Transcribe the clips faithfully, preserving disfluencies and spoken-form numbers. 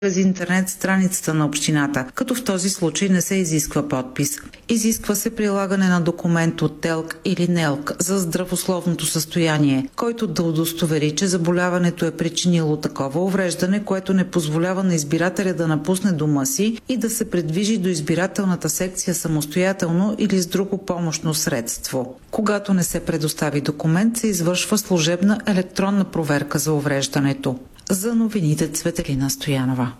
през интернет страницата на общината, като в този случай не се изисква подпис. Изисква се прилагане на документ от ТЕЛК или НЕЛК за здравословното състояние, който да удостовери, че заболяването е причинило такова увреждане, което не позволява на избирателя да напусне дома си и да се придвижи до избирателната секция самостоятелно или с друго помощно средство. Когато не се предостави документ, се извършва служебна електронна проверка за увреждането. За новините Цветелина Стоянова.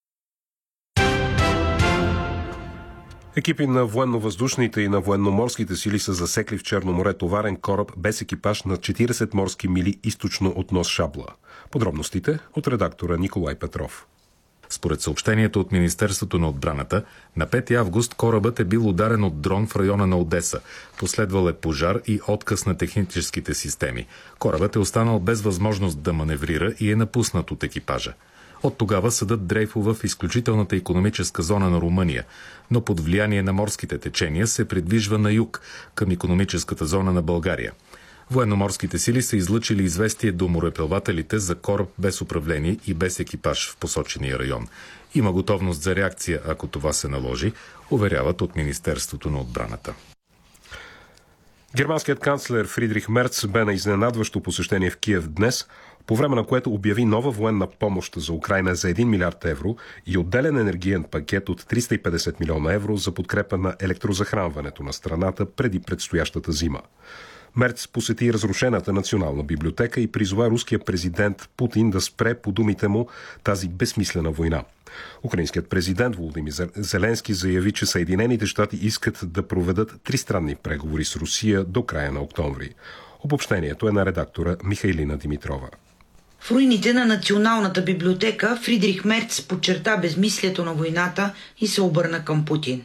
Екипи на военно-въздушните и на военноморските сили са засекли в Черно море товарен кораб без екипаж на четирийсет морски мили източно от нос Шабла. Подробностите от редактора Николай Петров. Според съобщението от Министерството на отбраната, на пети август корабът е бил ударен от дрон в района на Одеса. Последвал е пожар и отказ на техническите системи. Корабът е останал без възможност да маневрира и е напуснат от екипажа. От тогава съдът дрейфува в изключителната икономическа зона на Румъния, но под влияние на морските течения се придвижва на юг, към икономическата зона на България. Военноморските сили са излъчили известие до мореплавателите за кораб без управление и без екипаж в посочения район. Има готовност за реакция, ако това се наложи, уверяват от Министерството на отбраната. Германският канцлер Фридрих Мерц бе на изненадващо посещение в Киев днес, по време на което обяви нова военна помощ за Украйна за един милиард евро и отделен енергиен пакет от триста и петдесет милиона евро за подкрепа на електрозахранването на страната преди предстоящата зима. Мерц посети разрушената национална библиотека и призова руския президент Путин да спре, по думите му, тази безсмислена война. Украинският президент Володимир Зеленски заяви, че Съединените щати искат да проведат тристранни преговори с Русия до края на октомври. Обобщението е на редактора Михайлина Димитрова. В руините на Националната библиотека Фридрих Мерц подчерта безмислието на войната и се обърна към Путин.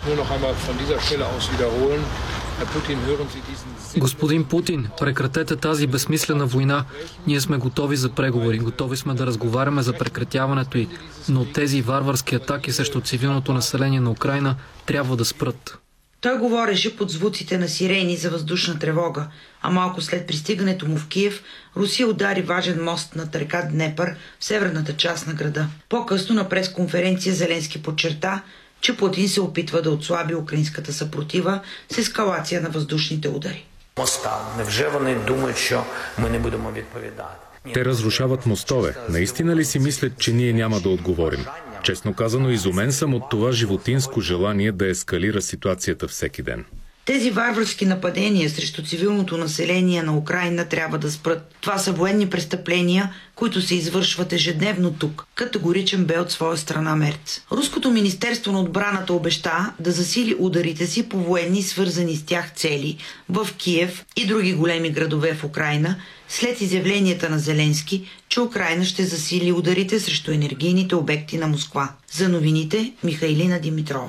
Господин Путин, прекратете тази безсмислена война. Ние сме готови за преговори, готови сме да разговаряме за прекратяването й, но тези варварски атаки срещу цивилното население на Украйна трябва да спрат. Той говореше под звуците на сирени за въздушна тревога, а малко след пристигането му в Киев, Русия удари важен мост над река Днепър в северната част на града. По-късно на пресконференция Зеленски подчерта, че Путин се опитва да отслаби украинската съпротива с ескалация на въздушните удари. Невже вони думають, що ми не будемо відповідати? Те разрушават мостове. Наистина ли си мислят, че ние няма да отговорим? Честно казано, изумен съм от това животинско желание да ескалира ситуацията всеки ден. Тези варварски нападения срещу цивилното население на Украйна трябва да спрат. Това са военни престъпления, които се извършват ежедневно тук. Категоричен бе от своя страна Мерц. Руското министерство на отбраната обеща да засили ударите си по военни свързани с тях цели в Киев и други големи градове в Украйна, след изявленията на Зеленски, че Украйна ще засили ударите срещу енергийните обекти на Москва. За новините Михайлина Димитрова.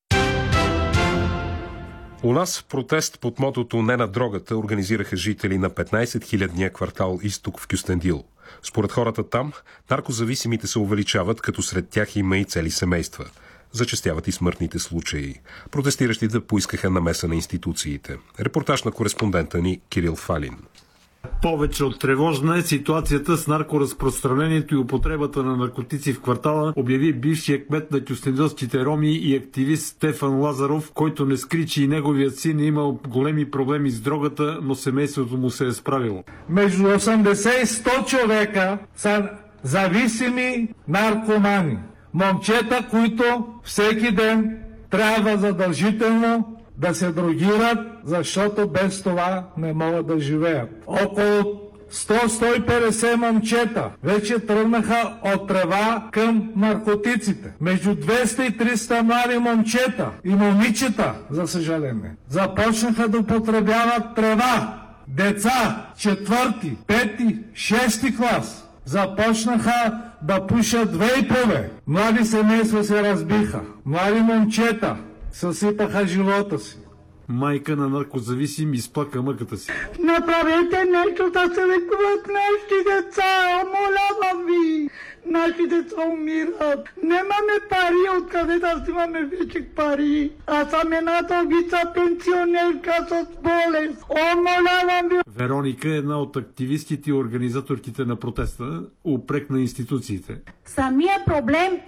У нас протест под мотото «Не на дрогата» организираха жители на петнайсет хилядния квартал Изток в Кюстендил. Според хората там, наркозависимите се увеличават, като сред тях има и цели семейства. Зачестяват и смъртните случаи. Протестиращите поискаха намеса на институциите. Репортаж на кореспондента ни Кирил Фалин. Повече от тревожна е ситуацията с наркоразпространението и употребата на наркотици в квартала, обяви бившия кмет на кюстендилските роми и активист Стефан Лазаров, който не скри, че и неговият син е имал големи проблеми с дрогата, но семейството му се е справило. Между осемдесет и сто човека са зависими наркомани. Момчета, които всеки ден трябва задължително да се дрогират, защото без това не могат да живеят. Около сто до сто и петдесет момчета вече тръгнаха от трева към наркотиците. Между двеста и триста млади момчета и момичета, за съжаление, започнаха да употребяват трева. Деца, четвърти, пети, шести клас, започнаха да пушат вейпове. Млади семейства се разбиха. Млади момчета съсипаха живота си. Майка на наркозависим изплака мъката си. Направете нещо да се лекуват нашите деца, умолявам ви. Нашите деца умират. Немаме пари, откъде да взимаме вече пари. Аз съм една добица пенсионерка с болест. Умолявам ви. Вероника е една от активистите и организаторките на протеста, упрекна институциите. Самия проблем